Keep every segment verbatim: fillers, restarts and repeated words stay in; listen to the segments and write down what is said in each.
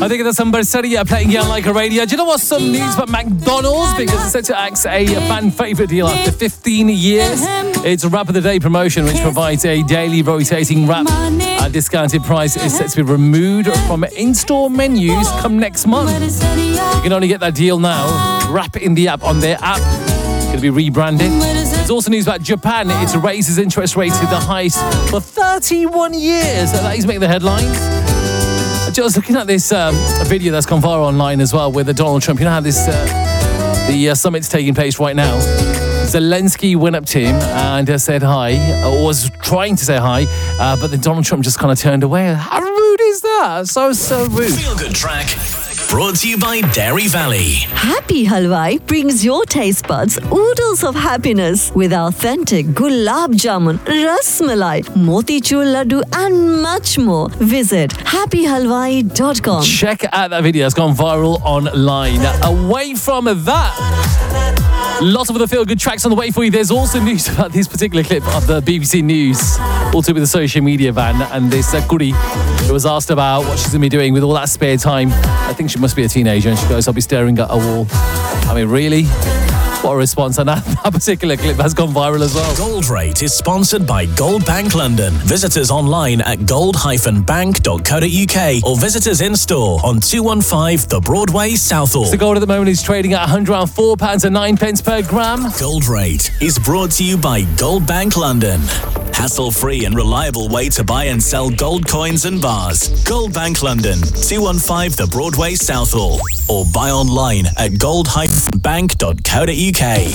I think that's some Berseria playing here on Like a Radio. Do you know what's some news about McDonald's? Because it's set to axe a fan favourite deal after fifteen years. It's a Wrap of the Day promotion which provides a daily rotating wrap at discounted price. Is set to be removed from in-store menus come next month. You can only get that deal now. Wrap in the app on their app. Going to be rebranded. There's also news about Japan. It raises interest rates to the highest for thirty-one years. That is making the headlines. I was looking at this um, video that's gone viral online as well with Donald Trump. You know how this uh, the uh, summit's taking place right now. Zelensky went up to him and uh, said hi, or was trying to say hi, uh, but then Donald Trump just kind of turned away. How rude is that? So, so rude. Feel Good Track, brought to you by Dairy Valley. Happy Halwai brings your taste buds oodles of happiness with authentic gulab jamun, ras malai, motichur laddu and much more. Visit happy halwai dot com. Check out that video. It's gone viral online. Away from that, lots of other feel-good tracks on the way for you. There's also news about this particular clip of the B B C News, also with the social media van, and this uh, Kuri who was asked about what she's going to be doing with all that spare time. I think she must be a teenager, and she goes, I'll be staring at a wall. I mean, really? What a response. And that, that particular clip has gone viral as well. Gold Rate is sponsored by Gold Bank London. Visit us online at gold dash bank dot co dot uk or visit us in store on two one five The Broadway, Southall. So gold at the moment is trading at one hundred and four pounds and nine pence per gram. Gold Rate is brought to you by Gold Bank London. Hassle-free and reliable way to buy and sell gold coins and bars. Gold Bank London, two one five The Broadway, Southall. Or buy online at gold dash bank dot co dot uk.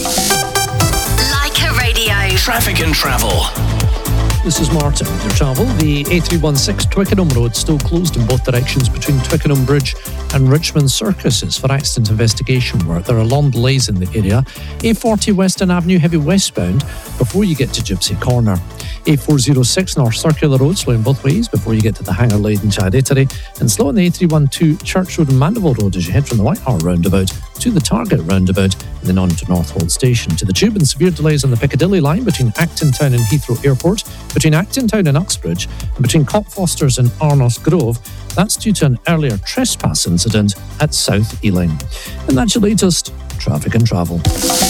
Like a Radio. Traffic and travel. This is Martin with your travel. The A three one six Twickenham Road still closed in both directions between Twickenham Bridge and Richmond Circuses for accident investigation work. There are long delays in the area. A forty Western Avenue heavy westbound before you get to Gypsy Corner. A four oh six North Circular Road slowing both ways before you get to the Hangar Lane in Chadettery, and slow on the A three twelve Church Road and Mandeville Road as you head from the Whitehall roundabout to the Target roundabout and then on to Northolt Station. To the Tube, and severe delays on the Piccadilly line between Acton Town and Heathrow Airport, between Acton Town and Uxbridge, and between Cockfosters and Arnos Grove. That's due to an earlier trespass incident at South Ealing. And that's your latest traffic and travel.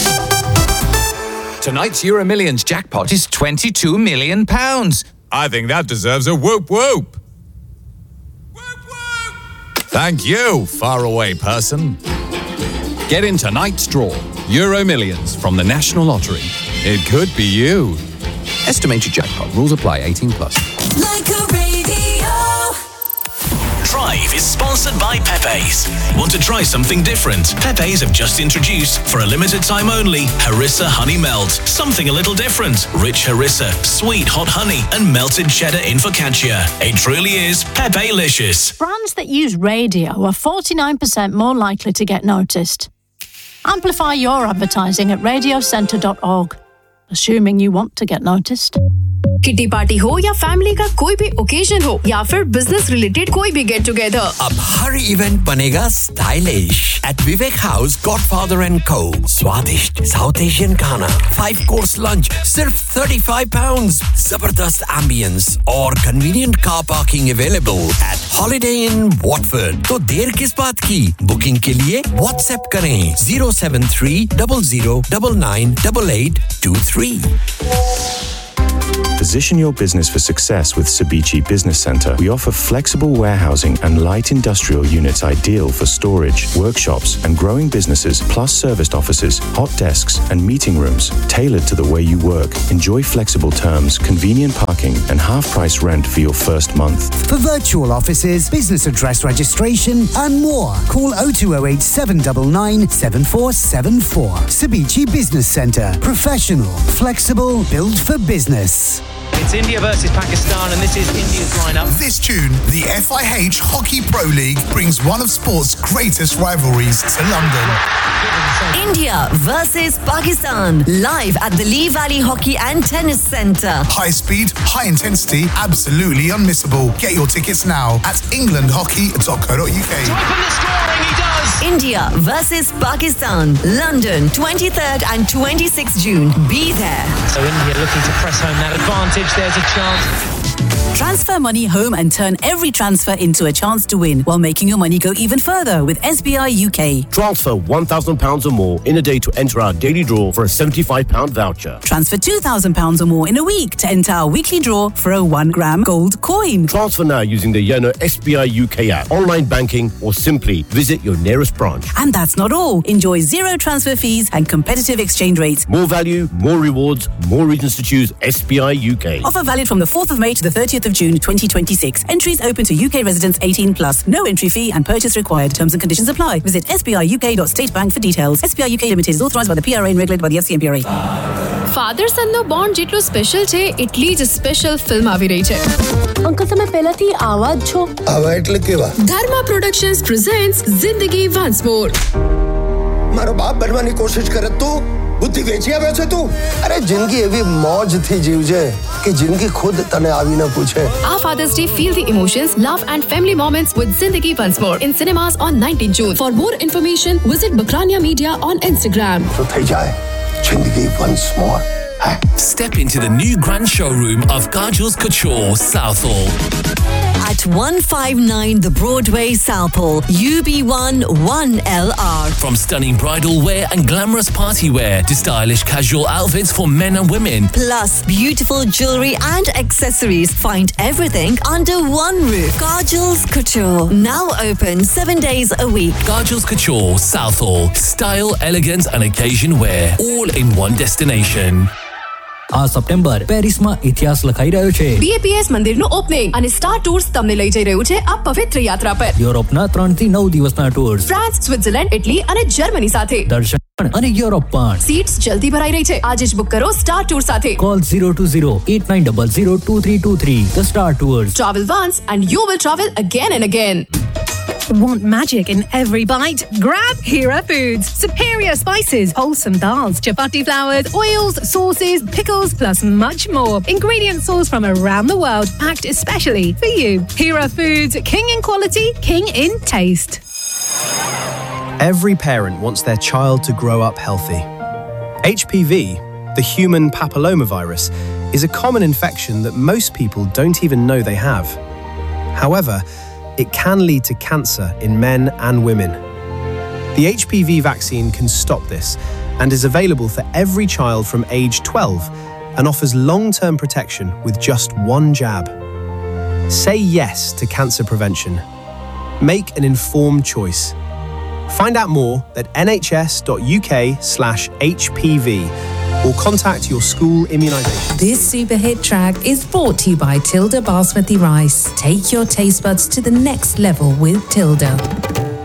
Tonight's Euro Millions jackpot is twenty-two million pounds. I think that deserves a whoop whoop. Whoop whoop. Thank you, faraway person. Get in tonight's draw. Euro Millions from the National Lottery. It could be you. Estimated jackpot. Rules apply. eighteen plus. Like a Radio. Drive is sponsored by Pepe's. Want to try something different? Pepe's have just introduced, for a limited time only, Harissa Honey Melt. Something a little different. Rich harissa, sweet hot honey, and melted cheddar in focaccia. It truly is Pepe-licious. Brands that use radio are forty-nine percent more likely to get noticed. Amplify your advertising at radio centre dot org. Assuming you want to get noticed. Kitty party हो या family का कोई भी occasion हो या फिर business related कोई भी गेट टुगेदर, अब हर इवेंट बनेगा stylish eight Vivek house godfather and को. स्वादिष्ट साउथ एशियन खाना, फाइव कोर्स लंच सिर्फ thirty-five pounds. जबरदस्त एम्बियंस और convenient car parking available at holiday in Watford. तो देर किस बात की? बुकिंग के लिए व्हाट्सएप करें zero seven three zero zero nine nine eight eight two three. Position your business for success with Cebiche Business Centre. We offer flexible warehousing and light industrial units ideal for storage, workshops and growing businesses, plus serviced offices, hot desks and meeting rooms tailored to the way you work. Enjoy flexible terms, convenient parking and half-price rent for your first month. For virtual offices, business address registration and more, call oh two oh eight seven nine nine seven four seven four. Cebiche Business Centre. Professional, flexible, built for business. It's India versus Pakistan, and this is India's lineup. This June, the F I H Hockey Pro League brings one of sport's greatest rivalries to London. India versus Pakistan, live at the Lee Valley Hockey and Tennis Centre. High speed, high intensity, absolutely unmissable. Get your tickets now at england hockey dot co dot uk. To open the scoring, he does! India versus Pakistan, London, twenty-third and twenty-sixth June. Be there. So India looking to press home that advantage. There's a chance. Transfer money home and turn every transfer into a chance to win while making your money go even further with S B I U K. Transfer one thousand pounds or more in a day to enter our daily draw for a seventy-five pound voucher. Transfer two thousand pounds or more in a week to enter our weekly draw for a one gram gold coin. Transfer now using the Yono S B I U K app, online banking, or simply visit your nearest branch. And that's not all. Enjoy zero transfer fees and competitive exchange rates. More value, more rewards, more reasons to choose S B I U K. Offer valid from the fourth of May to the thirtieth of June twenty twenty-six. Entries open to U K residents eighteen plus. No entry fee and purchase required. Terms and conditions apply. Visit s b i u k dot state bank for details. S B I U K Limited is authorised by the P R A and regulated by the F C M P R A. Father સનનો bond જેટલો special છે એટલી જ special film આવી રહી છે. Uncle તમે પહેલાથી આવા જ છો. આવા એટલે કેવા? ધર્મા પ્રોડક્શન્સ પ્રેઝન્ટ્સ જિંદગી વન્સ મોર. મારો બાપ બનવાની કોશિશ કરે તું બુદ્ધિ વેચી આવ્યો છે તું. અરે જિંદગી એવી મોજથી જીવજે કે જિંદગી ખુદ તને આવીને પૂછે. Our Father's Day, feel the emotions, love and family moments with Zindagi Once More in cinemas on nineteenth June. For more information, visit Bakrania Media on Instagram. તો થઈ જાય Zindagi Once More. Step into the new grand showroom of Kajal's Couture, Southall. At one fifty-nine The Broadway, Southall, U B one one L R. From stunning bridal wear and glamorous party wear to stylish casual outfits for men and women. Plus beautiful jewellery and accessories. Find everything under one roof. Kajal's Couture. Now open seven days a week. Kajal's Couture, Southall. Style, elegance and occasion wear. All in one destination. આ September પેરિસમાં ઇતિહાસ લખાઈ રહ્યો છે. B A P S મંદિરનું opening અને star tours તમને લઈ જઈ રહ્યું છે આ પવિત્ર યાત્રા પર. યુરોપના ત્રણ થી નવ દિવસના ટૂર્સ. ફ્રાન્સ, સ્વિટ્ઝરલેન્ડ, ઇટલી અને જર્મની સાથે. દર્શન અને યુરોપ પણ. સીટ્સ જલ્દી ભરાઈ રહી છે. આજે જ બુક કરો સ્ટાર ટૂર સાથે. Call zero two zero eight nine zero zero two three two three. The Star Tours. Travel once and you will travel again and again. Want magic in every bite? Grab Hera Foods. Superior spices, wholesome dals, chapati flours, oils, sauces, pickles, plus much more. Ingredients sourced from around the world, packed especially for you. Hera Foods, king in quality, king in taste. Every parent wants their child to grow up healthy. H P V, the human papillomavirus, is a common infection that most people don't even know they have. However, it can lead to cancer in men and women. The H P V vaccine can stop this and is available for every child from age twelve and offers long-term protection with just one jab. Say yes to cancer prevention. Make an informed choice. Find out more at nhs.uk slash HPV or contact your school immunisation. This super hit track is brought to you by Tilda Basmati Rice. Take your taste buds to the next level with Tilda.